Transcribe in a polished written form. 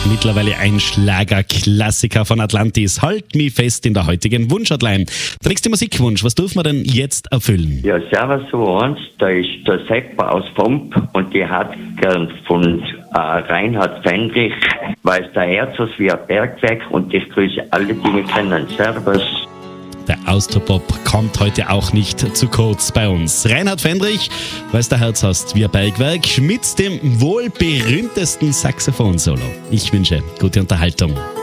mittlerweile ein Schlagerklassiker von Atlantis. Halt mich fest in der heutigen Wunschhotline. Der nächste Musikwunsch, was dürfen wir denn jetzt erfüllen? Ja, servus so eins, da ist der Sepp aus Pomp und die hat gern von Reinhard Fendrich, weil es der Herz ist wie ein Bergwerk und ich grüße alle, die mich kennen. Servus. Der Austropop kommt heute auch nicht zu kurz bei uns. Reinhard Fendrich, weil es der Herz hast wie ein Bergwerk, mit dem wohl berühmtesten Saxophon-Solo. Ich wünsche gute Unterhaltung.